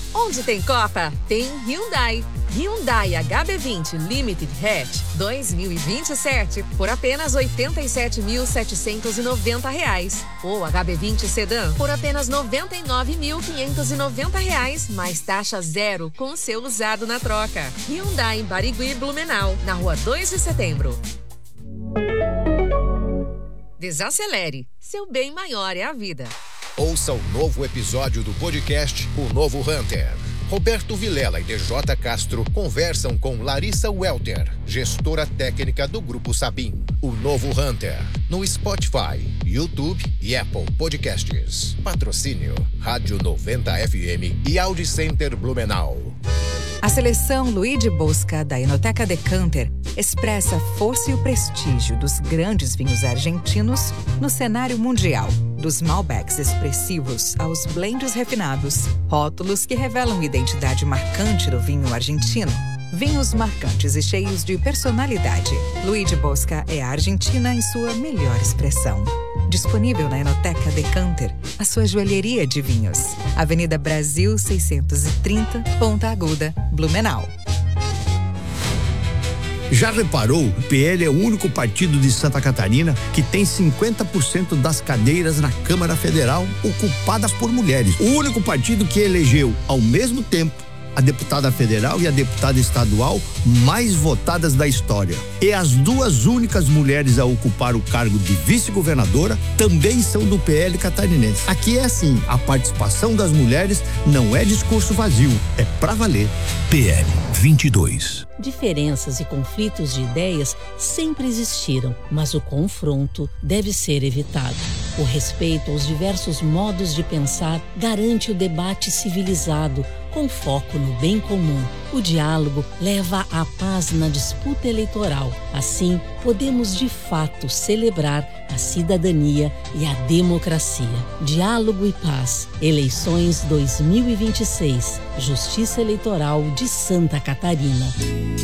Onde tem Copa, tem Hyundai. Hyundai HB20 Limited Hatch 2027 por apenas R$ 87.790. Ou HB20 Sedan por apenas R$ 99.590, mais taxa zero com seu usado na troca. Hyundai em Barigui, Blumenau, na rua 2 de setembro. Desacelere. Seu bem maior é a vida. Ouça o novo episódio do podcast O Novo Hunter. Roberto Vilela e DJ Castro conversam com Larissa Welter, gestora técnica do Grupo Sabin. O Novo Hunter, no Spotify, YouTube e Apple Podcasts. Patrocínio Rádio 90 FM e Audi Center Blumenau. A seleção Luigi Bosca da Enoteca Decanter expressa a força e o prestígio dos grandes vinhos argentinos no cenário mundial. Dos Malbecs expressivos aos blends refinados, rótulos que revelam a identidade marcante do vinho argentino. Vinhos marcantes e cheios de personalidade. Luigi Bosca é a Argentina em sua melhor expressão. Disponível na Enoteca Decanter, a sua joalheria de vinhos. Avenida Brasil 630, Ponta Aguda, Blumenau. Já reparou? O PL é o único partido de Santa Catarina que tem 50% das cadeiras na Câmara Federal ocupadas por mulheres. O único partido que elegeu, ao mesmo tempo, a deputada federal e a deputada estadual mais votadas da história. E as duas únicas mulheres a ocupar o cargo de vice-governadora também são do PL catarinense. Aqui é assim, a participação das mulheres não é discurso vazio, é pra valer. PL 22. Diferenças e conflitos de ideias sempre existiram, mas o confronto deve ser evitado. O respeito aos diversos modos de pensar garante o debate civilizado, com foco no bem comum. O diálogo leva à paz na disputa eleitoral. Assim, podemos de fato celebrar a cidadania e a democracia. Diálogo e paz. Eleições 2026. Justiça Eleitoral de Santa Catarina.